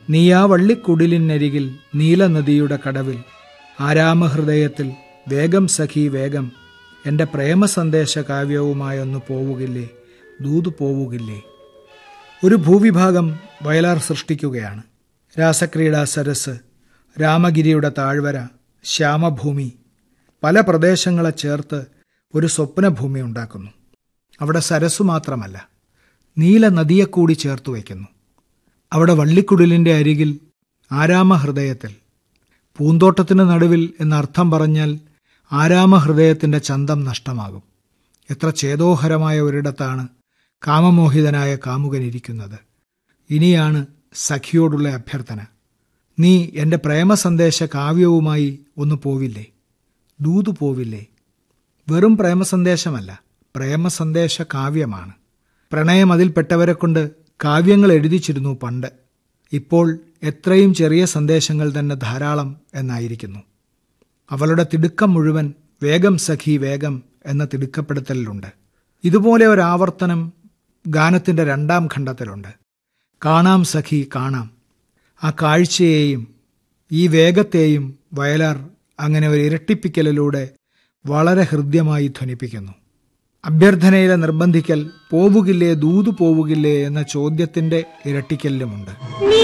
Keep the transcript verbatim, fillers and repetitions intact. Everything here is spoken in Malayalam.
നീയാ വള്ളിക്കുടിലിനരികിൽ നീലനദിയുടെ കടവിൽ ആരാമഹൃദയത്തിൽ വേഗം സഖി വേഗം എൻ്റെ പ്രേമസന്ദേശ കാവ്യവുമായൊന്നു പോവുകില്ലേ, ദൂതു പോവുകില്ലേ. ഒരു ഭൂവിഭാഗം വയലാർ സൃഷ്ടിക്കുകയാണ്. രാസക്രീഡാ സരസ്, രാമഗിരിയുടെ താഴ്വര, ശ്യാമഭൂമി, പല പ്രദേശങ്ങളെ ചേർത്ത് ഒരു സ്വപ്നഭൂമി ഉണ്ടാക്കുന്നു. അവിടെ സരസ്സു മാത്രമല്ല, നീല നദിയെക്കൂടി ചേർത്ത് വയ്ക്കുന്നു. അവിടെ വള്ളിക്കുടിലിൻ്റെ അരികിൽ ആരാമഹൃദയത്തിൽ, പൂന്തോട്ടത്തിന് നടുവിൽ എന്നർത്ഥം പറഞ്ഞാൽ ആരാമഹൃദയത്തിൻ്റെ ചന്തം നഷ്ടമാകും. എത്ര ചേതോഹരമായ ഒരിടത്താണ് കാമമോഹിതനായ കാമുകനിരിക്കുന്നത്. ഇനിയാണ് സഖിയോടുള്ള അഭ്യർത്ഥന. നീ എൻ്റെ പ്രേമസന്ദേശ കാവ്യവുമായി ഒന്ന് പോവില്ലേ, ദൂതു പോവില്ലേ. വെറും പ്രേമസന്ദേശമല്ല, പ്രേമസന്ദേശ കാവ്യമാണ്. പ്രണയം അതിൽപ്പെട്ടവരെ കൊണ്ട് കാവ്യങ്ങൾ എഴുതിച്ചിരുന്നു പണ്ട്. ഇപ്പോൾ എത്രയും ചെറിയ സന്ദേശങ്ങൾ തന്നെ ധാരാളം എന്നായിരിക്കുന്നു. അവളുടെ തിടുക്കം മുഴുവൻ വേഗം സഖി വേഗം എന്ന തിടുക്കപ്പെടുത്തലിലുണ്ട്. ഇതുപോലെ ഒരാവർത്തനം ഗാനത്തിൻ്റെ രണ്ടാം ഖണ്ഡത്തിലുണ്ട്. കാണാം സഖി കാണാം. ആ കാഴ്ചയെയും ഈ വേഗത്തെയും വയലാർ അങ്ങനെ ഒരു ഇരട്ടിപ്പിക്കലിലൂടെ വളരെ ഹൃദ്യമായി ധ്വനിപ്പിക്കുന്നു. അഭ്യർത്ഥനയിലെ നിർബന്ധിക്കൽ, പോവുകില്ലേ ദൂതു പോവുകില്ലേ എന്ന ചോദ്യത്തിൻ്റെ ഇരട്ടിക്കലിലുമുണ്ട്.